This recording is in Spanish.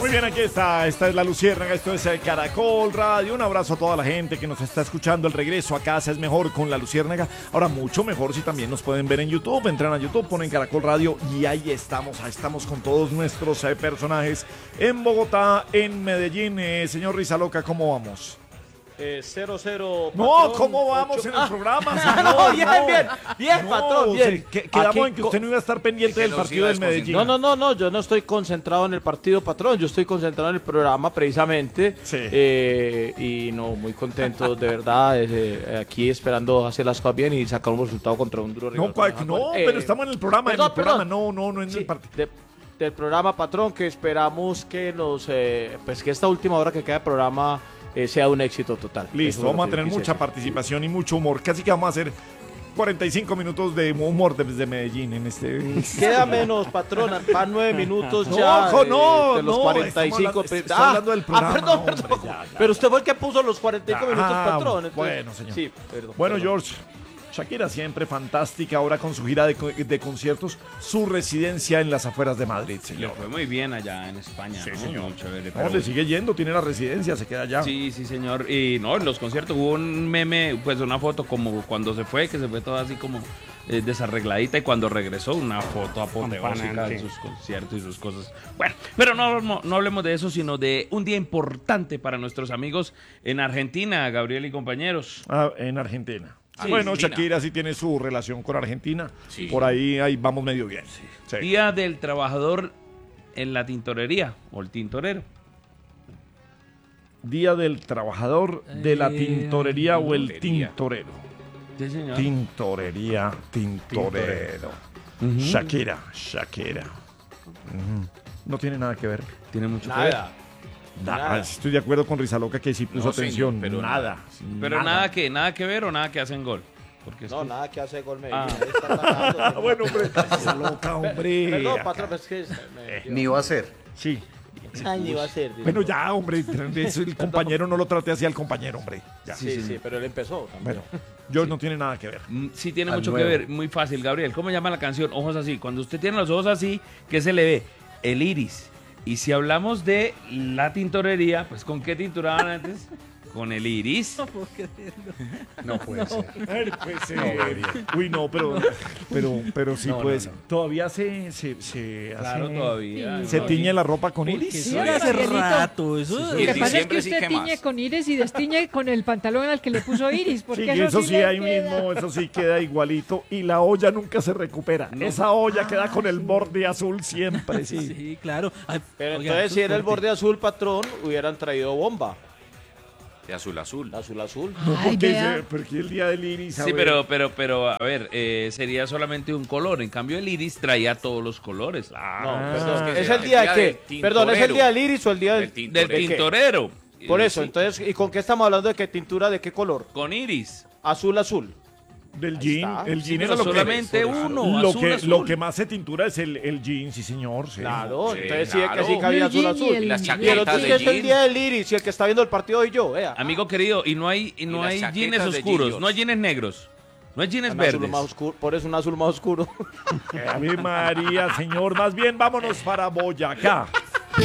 Muy bien, aquí está. Esta es La Luciérnaga, esto es Caracol Radio. Un abrazo a toda la gente que nos está escuchando. El regreso a casa es mejor con La Luciérnaga. Ahora, mucho mejor si también nos pueden ver en YouTube. Entran a YouTube, ponen Caracol Radio y ahí estamos. Ahí estamos con todos nuestros personajes en Bogotá, en Medellín. Señor Rizaloca, ¿cómo vamos? 0-0. No, ¿cómo vamos en el programa, señor? No, bien, No, patrón, bien. Quedamos Aquí en que usted no iba a estar pendiente del partido del Medellín. No, yo no estoy concentrado en el partido, patrón, yo estoy concentrado en el programa precisamente. Sí. Y no, muy contento, de verdad, aquí esperando hacer las cosas bien y sacar un resultado contra un duro rival. Pero estamos en el programa, perdón. no en el partido. Del programa, patrón, que esperamos que pues que esta última hora que queda de programa sea un éxito total. Listo, vamos a tener mucha participación y mucho humor. Casi que vamos a hacer 45 minutos de humor desde Medellín en este... Queda menos, patrón, van 9 minutos No, ya. no, de los no, 45. estoy hablando del programa. Perdón. Hombre, ya. Pero usted fue el que puso los 45 minutos, patrón. Entonces, bueno, señor. Sí, perdón. Bueno, George, Shakira siempre fantástica, ahora con su gira de conciertos, su residencia en las afueras de Madrid, Le señor. fue muy bien allá en España, Sí, ¿no? señor. Muy chévere, No, le sigue yendo, tiene la residencia, se queda allá. Sí, señor. Y no, en los conciertos hubo un meme, pues una foto como cuando se fue, que se fue toda así como desarregladita, y cuando regresó una foto apoteósica de sus conciertos y sus cosas. Bueno, pero no hablemos de eso, sino de un día importante para nuestros amigos en Argentina, Gabriel y compañeros. En Argentina. Sí, Bueno, Argentina. Shakira sí tiene su relación con Argentina. Sí. Por ahí vamos medio bien. Sí. Día del trabajador en la tintorería, o el tintorero. Día del trabajador de la tintorería o el tintorero. Sí, señor. Tintorero. Shakira. No tiene nada que ver. Tiene mucho que ver. Nada. Estoy de acuerdo con Rizaloca que sí puso No, atención. señor, pero nada. Pero nada que ver o nada que hacen gol. Porque es No, que- nada que hace gol Medellín. Ah. Ahí está atacando. Bueno, hombre, Rizaloca, hombre. Perdón, patrón, es que Ni va a ser. Sí. Ay, ni va a ser. Bueno, ya, hombre. El compañero no lo trate así al compañero, hombre. Ya. Sí, pero él empezó. Bueno, yo no tiene nada que ver. Sí tiene Al mucho nuevo. que ver, muy fácil, Gabriel. ¿Cómo llama la canción? Ojos así. Cuando usted tiene los ojos así, ¿qué se le ve? El iris. Y si hablamos de la tintorería, pues ¿con qué tinturaban antes? Con el iris. No puede ser. Puede ser. Uy, no, pero sí No, puede no, ser. no. Todavía se Claro, hace- todavía. se tiñe la ropa con iris. Sí, Hace Gabrielito. rato, eso. Lo que pasa es que usted tiñe con iris y destiñe con el pantalón al que le puso iris. Porque Sí, eso sí le ahí queda. mismo, eso sí queda igualito y la olla nunca se recupera. Esa olla queda con el borde azul siempre, sí. Sí, claro. Ay, Pero oiga, entonces, eso si es era el fuerte. borde azul, patrón, hubieran traído bomba. De azul a azul. Azul. No, Ay, porque, vea. porque el día del iris. a Sí, ver. pero, a ver, sería solamente un color. En cambio, el iris traía todos los colores. No, es perdón. que ¿Es sea el día de el día qué? del Perdón, ¿es el tintorero. día del iris o el día Del del tintorero. Del ¿de qué? tintorero. Por eso, Sí, entonces, ¿y con qué estamos hablando de qué tintura, de qué color? con iris. Azul. Del Ahí jean. está. El Sí, jean pero era lo solamente que, uno. lo azul, que, azul. lo que más se tintura es el jean, sí, señor. Sí. Claro, Sí, entonces sí, claro. que sí cabía El jean azul. y el- Y las y Y el chaquetas otro de día es el jean. día del iris y el que está viendo el partido hoy yo, vea. Amigo querido, y no hay las jeans chaquetas de oscuros, jeans. no hay jeans negros, no hay jeans Un azul verdes. más oscuro, por eso un azul más oscuro. Ave María, señor. Más bien, vámonos para Boyacá.